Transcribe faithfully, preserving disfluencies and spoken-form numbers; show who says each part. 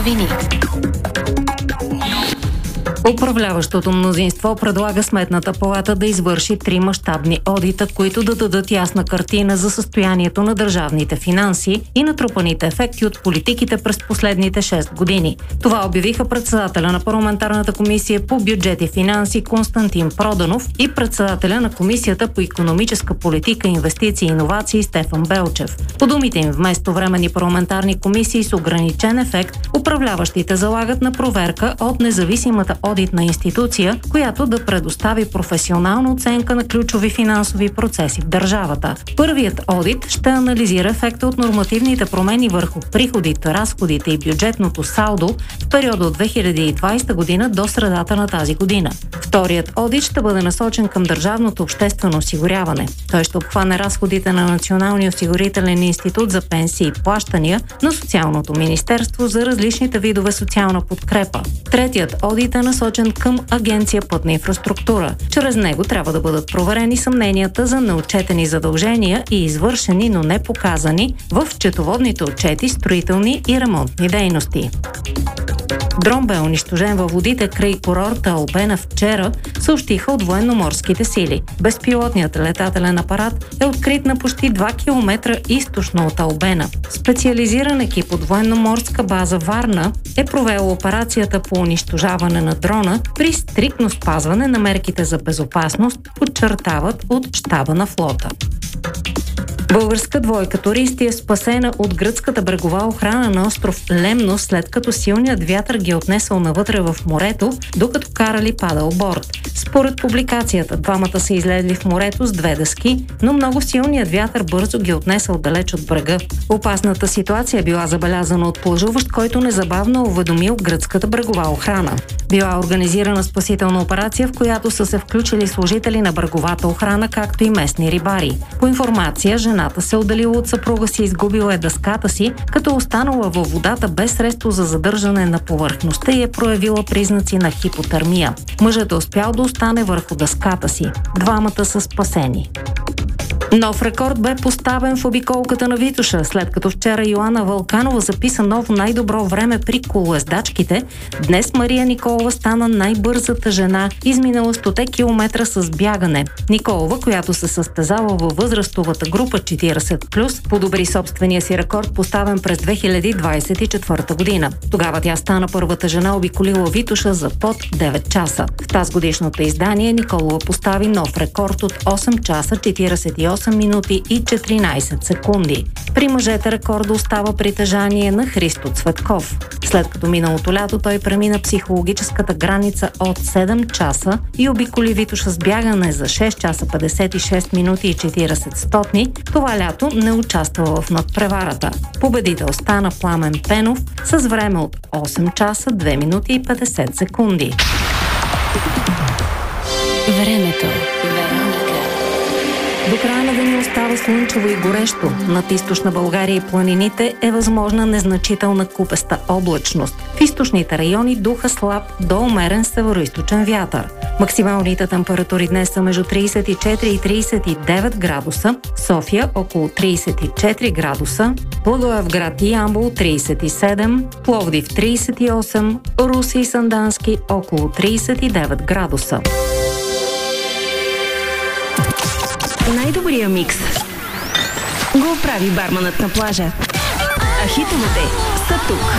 Speaker 1: новини. Управляващото мнозинство предлага Сметната палата да извърши три мащабни одита, които да дадат ясна картина за състоянието на държавните финанси и натрупаните ефекти от политиките през последните шест години. Това обявиха председателя на парламентарната комисия по бюджет и финанси Константин Проданов и председателя на комисията по икономическа политика, инвестиции и иновации Стефан Белчев. По думите им, вместо временни парламентарни комисии с ограничен ефект, управляващите залагат на проверка от независимата одитна институция, която да предостави професионална оценка на ключови финансови процеси в държавата. Първият одит ще анализира ефекта от нормативните промени върху приходите, разходите и бюджетното салдо в периода от две хиляди и двадесета година до средата на тази година. Вторият одит ще бъде насочен към държавното обществено осигуряване. Той ще обхване разходите на Националния осигурителен институт за пенсии и плащания на Социалното министерство за различните видове социална подкрепа. Третият одит е насочен към Агенция Пътна инфраструктура. Чрез него трябва да бъдат проверени съмненията за неотчетени задължения и извършени, но не показани в счетоводните отчети строителни и ремонтни дейности. Дрон бе унищожен във водите край курорта Албена вчера, съобщиха от военноморските сили. Безпилотният летателен апарат е открит на почти два километра източно от Албена. Специализиран екип от военноморска база Варна е провел операцията по унищожаване на дрона при стриктно спазване на мерките за безопасност, подчертават от щаба на флота. Българска двойка туристи е спасена от гръцката брегова охрана на остров Лемнос, след като силният вятър ги отнесъл навътре в морето, докато карали падълборд. Според публикацията, двамата са излезли в морето с две дъски, но много силният вятър бързо ги отнесъл далеч от брега. Опасната ситуация била забелязана от плажуващ, който незабавно уведомил гръцката брегова охрана. Била организирана спасителна операция, в която са се включили служители на бреговата охрана, както и местни рибари. По информация, жената се отделила от съпруга си, изгубила е дъската си, като останала във водата без средство за задържане на повърхността и е проявила признаци на хипотермия. Мъжът е успял да остане върху дъската си. Двамата са спасени. Нов рекорд бе поставен в обиколката на Витоша, след като вчера Йоана Вълканова записа ново най-добро време при колоездачките. Днес Мария Николова стана най-бързата жена, изминала сто километра с бягане. Николова, която се състезава във възрастовата група четиридесет плюс, подобри собствения си рекорд, поставен през две хиляди двадесет и четвърта година. Тогава тя стана първата жена, обиколила Витоша за под девет часа. В тази годишното издание Николова постави нов рекорд от осем часа четиридесет и осем минути и четиринадесет секунди. При мъжете рекорда остава притежание на Христо Цветков. След като миналото лято той премина психологическата граница от седем часа и обиколи Витоша с бягане за шест часа петдесет и шест минути и четиридесет стотни, това лято не участва в надпреварата. Победител стана Пламен Пенов с време от осем часа две минути и петдесет секунди.
Speaker 2: Времето.
Speaker 1: До края на деня остава слънчево и горещо. Над източна България и планините е възможна незначителна купеста облачност. В източните райони духа слаб до умерен североизточен вятър. Максималните температури днес са между тридесет и четири и тридесет и девет градуса, София около тридесет и четири градуса, Благоевград и Ямбол тридесет и седем, Пловдив тридесет и осем, Руси и Сандански около тридесет и девет градуса.
Speaker 2: Най-добрия микс го прави барманът на плажа. А хитовете са тук.